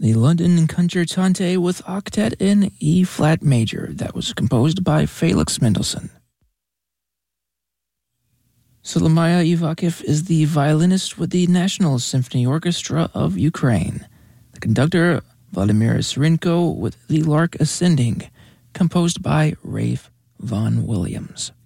the London Concertante with Octet in E-flat major that was composed by Felix Mendelssohn. Solomaya Ivakiv is the violinist with the National Symphony Orchestra of Ukraine. The conductor, Vladimir Sirenko, with the Lark Ascending, composed by Rafe Vaughan Williams.